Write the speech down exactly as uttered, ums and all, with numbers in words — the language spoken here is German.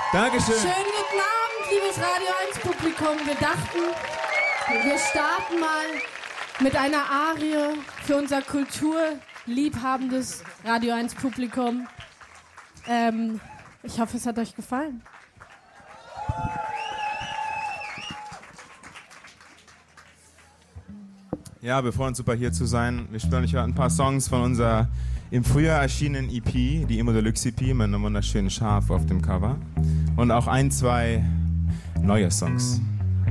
Dankeschön. Schönen guten Abend, liebes Radio eins Publikum. Wir dachten, wir starten mal mit einer Arie für unser kulturliebhabendes Radio eins Publikum. Ähm, ich hoffe, es hat euch gefallen. Ja, wir freuen uns super hier zu sein. Wir spielen euch ein paar Songs von unserer im Frühjahr erschienenen E P, die Emo Deluxe E P mit einem wunderschönen Schaf auf dem Cover. Und auch ein, zwei neue Songs.